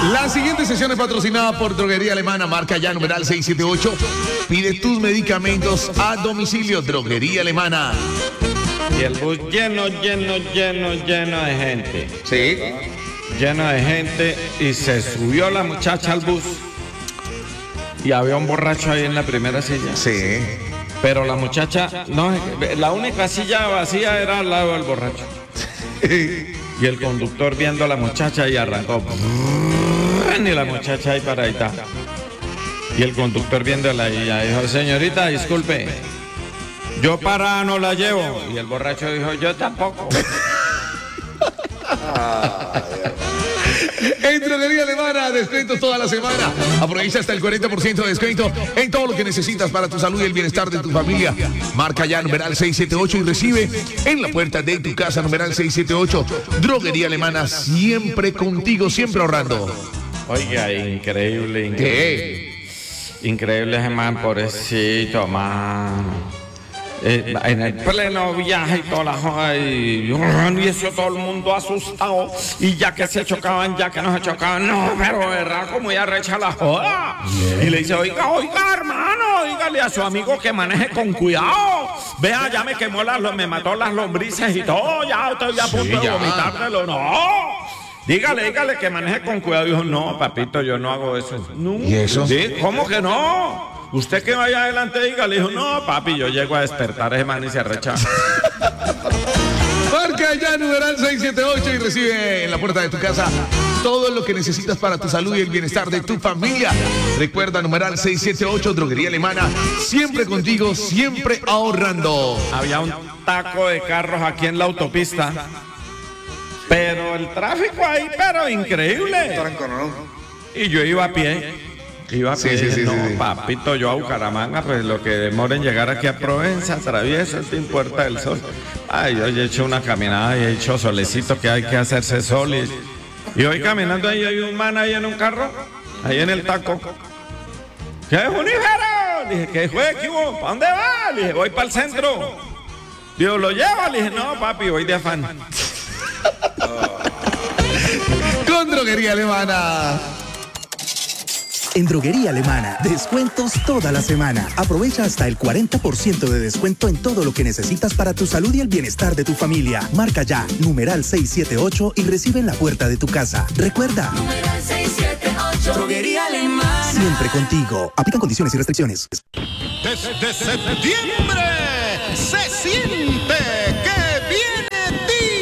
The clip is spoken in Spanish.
La siguiente sesión es patrocinada por Droguería Alemana, marca ya numeral 678. Pide tus medicamentos a domicilio, Droguería Alemana. Y el bus lleno de gente. Sí. Lleno de gente y se subió la muchacha al bus y había un borracho ahí en la primera silla. Sí. Pero la muchacha, no, la única silla vacía era al lado del borracho. Y el conductor viendo a la muchacha y arrancó. Y la muchacha ahí paradita. Y el conductor viéndola y ella dijo, señorita, disculpe, yo parada no la llevo. Y el borracho dijo, yo tampoco. En Droguería Alemana, descuentos toda la semana. Aprovecha hasta el 40% de descuento en todo lo que necesitas para tu salud y el bienestar de tu familia. Marca ya numeral 678 y recibe en la puerta de tu casa numeral 678. Droguería Alemana, siempre contigo, siempre ahorrando. Oiga, increíble. ¿Qué? Increíble ese man, pobrecito, man. En el pleno viaje y toda la joda y eso todo el mundo asustado y ya que se chocaban, ya que no se chocaban, no, pero verdad como ya recha la joda. Y le dice, oiga, hermano, dígale a su amigo que maneje con cuidado. Vea, ya me quemó me mató las lombrices y todo, ya estoy a punto de vomitártelo, no. Dígale que maneje con cuidado. Dijo, no, papito, yo no hago eso. No. ¿Y eso? ¿Sí? ¿Cómo que no? Usted que vaya adelante, dígale. Dijo, no, papi, yo llego a despertar a ese man y se arrecha. Marca ya numeral 678 y recibe en la puerta de tu casa todo lo que necesitas para tu salud y el bienestar de tu familia. Recuerda, numeral 678, Droguería Alemana, siempre contigo, siempre ahorrando. Había un taco de carros aquí en la autopista. Pero el tráfico ahí, pero increíble. Y yo iba a pie. Sí, papito, yo a Bucaramanga, pues lo que demora en llegar aquí a Provenza, atravieso sin Puerta del Sol. Ay, yo he hecho una caminada y he hecho solecito que hay que hacerse sol. Y hoy caminando ahí hay un man ahí en un carro, ahí en el taco. ¿Qué es Junífero? Le dije, ¿qué fue? ¿Qué hubo? ¿Para dónde va? Le dije, voy para el centro. Digo, ¿lo llevo? Le dije, no, papi, voy de afán. Con Droguería Alemana. En Droguería Alemana, descuentos toda la semana. Aprovecha hasta el 40% de descuento en todo lo que necesitas para tu salud y el bienestar de tu familia. Marca ya, numeral 678 y recibe en la puerta de tu casa. Recuerda, numeral 678. Droguería Alemana. Siempre contigo. Aplican condiciones y restricciones. Desde septiembre se siente